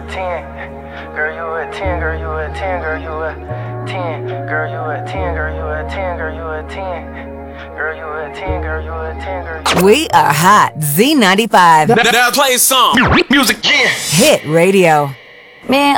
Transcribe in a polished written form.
10. Girl, you a 10, girl, you a 10, girl, you a 10. Girl, you a 10, girl, you a 10, girl, you a 10. Girl, you a 10, girl, you a 10, girl. We are hot. Z95. Now play some music, yeah. Hit radio. Man,